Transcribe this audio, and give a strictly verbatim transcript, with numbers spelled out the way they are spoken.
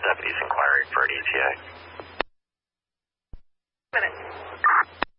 deputies inquiring for an E T A. Minute.